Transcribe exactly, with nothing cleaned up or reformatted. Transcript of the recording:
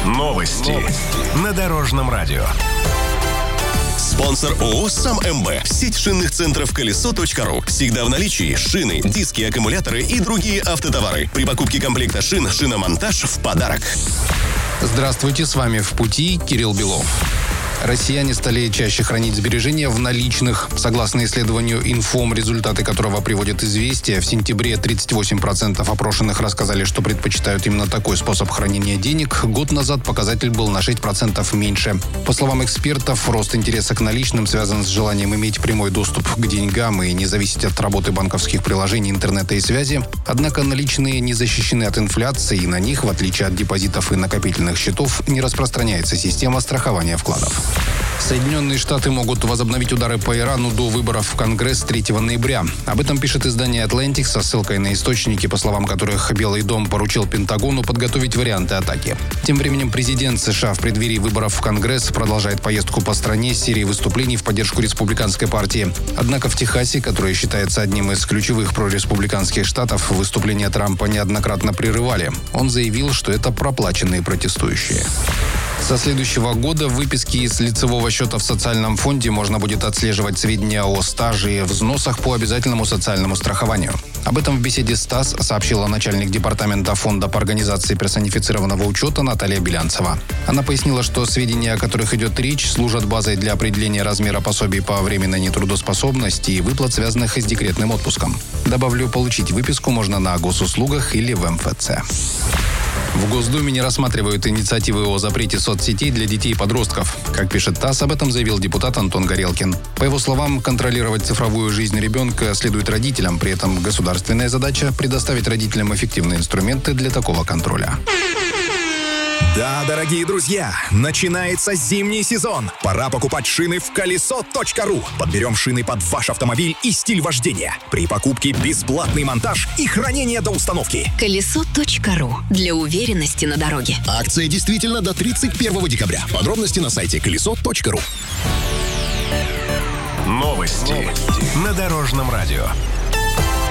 Новости на Дорожном радио. Спонсор ООО «Сам МБ». Сеть шинных центров колесо точка ру. Всегда в наличии шины, диски, аккумуляторы и другие автотовары. При покупке комплекта шин шиномонтаж в подарок. Здравствуйте, с вами «В пути» Кирилл Белов. Россияне стали чаще хранить сбережения в наличных. Согласно исследованию «Инфом», результаты которого приводят «Известия», в сентябре тридцать восемь процентов опрошенных рассказали, что предпочитают именно такой способ хранения денег. Год назад показатель был на шесть процентов меньше. По словам экспертов, рост интереса к наличным связан с желанием иметь прямой доступ к деньгам и не зависеть от работы банковских приложений, интернета и связи. Однако наличные не защищены от инфляции, и на них, в отличие от депозитов и накопительных счетов, не распространяется система страхования вкладов. Соединенные Штаты могут возобновить удары по Ирану до выборов в Конгресс третьего ноября. Об этом пишет издание Atlantic со ссылкой на источники, по словам которых Белый дом поручил Пентагону подготовить варианты атаки. Тем временем президент США в преддверии выборов в Конгресс продолжает поездку по стране с серией выступлений в поддержку республиканской партии. Однако в Техасе, который считается одним из ключевых прореспубликанских штатов, выступления Трампа неоднократно прерывали. Он заявил, что это проплаченные протестующие. Со следующего года в выписке из лицевого счета в социальном фонде можно будет отслеживать сведения о стаже и взносах по обязательному социальному страхованию. Об этом в беседе с ТАСС сообщила начальник департамента фонда по организации персонифицированного учета Наталья Белянцева. Она пояснила, что сведения, о которых идет речь, служат базой для определения размера пособий по временной нетрудоспособности и выплат, связанных с декретным отпуском. Добавлю, получить выписку можно на госуслугах или в эм эф цэ. В Госдуме не рассматривают инициативы о запрете соцсетей для детей и подростков. Как пишет ТАСС, об этом заявил депутат Антон Горелкин. По его словам, контролировать цифровую жизнь ребенка следует родителям. При этом государственная задача – предоставить родителям эффективные инструменты для такого контроля. Да, дорогие друзья, начинается зимний сезон. Пора покупать шины в колесо точка ру. Подберем шины под ваш автомобиль и стиль вождения. При покупке бесплатный монтаж и хранение до установки. колесо точка ру. Для уверенности на дороге. Акция действительно до тридцать первого декабря. Подробности на сайте колесо точка ру. Новости на Дорожном радио.